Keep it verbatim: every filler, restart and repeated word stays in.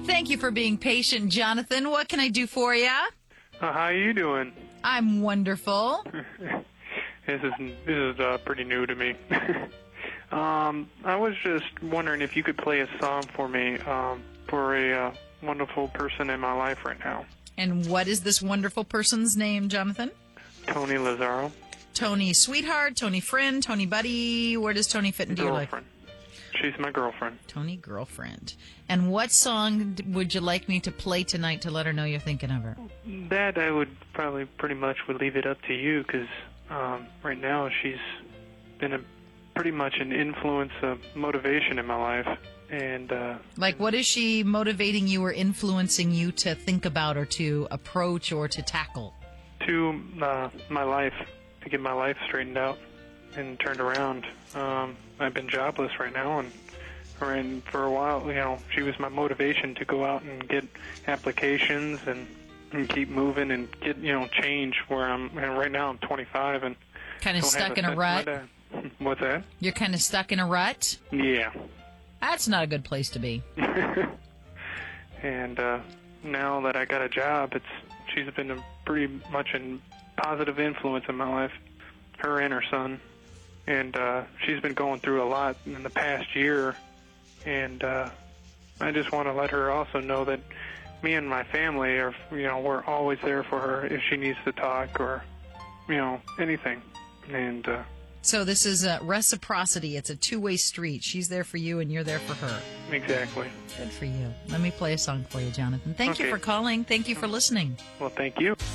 Thank you for being patient, Jonathan. What can I do for you? Uh, how you doing? I'm wonderful. This is this is uh, pretty new to me. um, I was just wondering if you could play a song for me um, for a uh, wonderful person in my life right now. And what is this wonderful person's name, Jonathan? Tony Lazaro. Tony sweetheart, Tony friend, Tony buddy. Where does Tony fit into your life? Girlfriend. She's my girlfriend. Tony girlfriend. And what song would you like me to play tonight to let her know you're thinking of her? That I would probably pretty much would leave it up to you because um, right now she's been a pretty much an influence, a motivation in my life. And uh, like, what is she motivating you or influencing you to think about or to approach or to tackle? To uh, my life, to get my life straightened out and turned around. Um, I've been jobless right now, and, and for a while, you know, she was my motivation to go out and get applications and, and keep moving and get, you know, change where I'm. And right now, I'm twenty-five and kind of stuck in a rut. What's that? You're kind of stuck in a rut. Yeah. That's not a good place to be. And uh, now that I got a job, it's she's been a pretty much a positive influence in my life. Her and her son. And uh, she's been going through a lot in the past year, and uh, I just want to let her also know that me and my family are, you know, we're always there for her if she needs to talk or, you know, anything. And uh, so this is a reciprocity. It's a two-way street. She's there for you, and you're there for her. Exactly. Good for you. Let me play a song for you, Jonathan. Thank okay. you for calling. Thank you for listening. Well, thank you.